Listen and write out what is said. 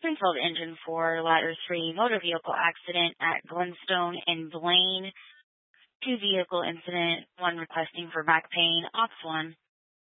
Controlled engine 4, ladder 3, motor vehicle accident at Glenstone in Blaine. 2 vehicle incident, 1 requesting for back pain. Ops 1.